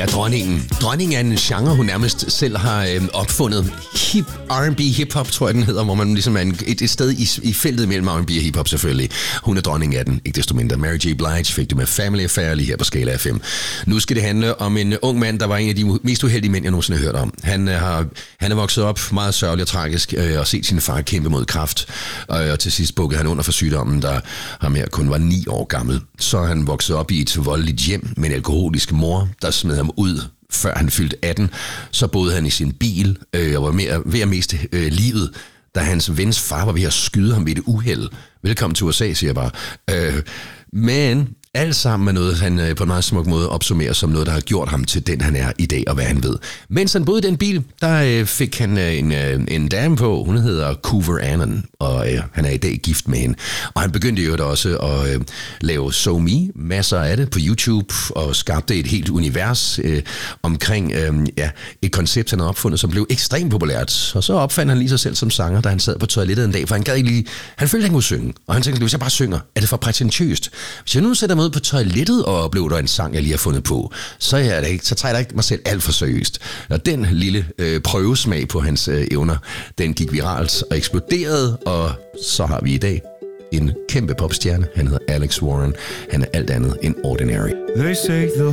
er dronningen. Dronningen er en genre, hun nærmest selv har opfundet. R&B hip-hop, tror jeg, den hedder, hvor man ligesom er et sted i feltet mellem R&B og hip-hop selvfølgelig. Hun er dronningen af den, ikke desto mindre. Mary J. Blige fik det med Family Affair lige her på Skala FM. Nu skal det handle om en ung mand, der var en af de mest uheldige mænd, jeg nogensinde har hørt om. Han er vokset op meget sørgelig og tragisk og set sin far kæmpe mod kræft. Og til sidst bukkede han under for sygdommen, der ham her kun var 9 år gammel. Så han voksede op i et voldeligt hjem med en alkoholisk mor, der smed ham ud, før han fyldte 18. Så boede han i sin bil og var ved at miste livet, da hans vens far var ved at skyde ham ved et uheld. Velkommen til USA, siger jeg bare. Men alt sammen er noget, han på en meget smuk måde opsummerer som noget, der har gjort ham til den, han er i dag, og hvad han ved. Mens han boede i den bil, der fik han en dame på. Hun hedder Coover Annan, og han er i dag gift med hende. Og han begyndte jo også at lave So Me, masser af det på YouTube, og skabte et helt univers omkring et koncept, han havde opfundet, som blev ekstremt populært. Og så opfandt han lige sig selv som sanger, da han sad på toilettet en dag, for han gad ikke lige. Han følte, han kunne synge, og han tænkte, hvis jeg bare synger, er det for prætentiøst? Hvis jeg nu sætter mig ud på toilettet og oplever en sang, jeg lige har fundet på, så tager jeg da ikke mig selv alt for seriøst. Og den lille prøvesmag på hans evner, den gik viralt og eksploderede, og så har vi i dag en kæmpe popstjerne. Han hedder Alex Warren. Han er alt andet end ordinary. They say the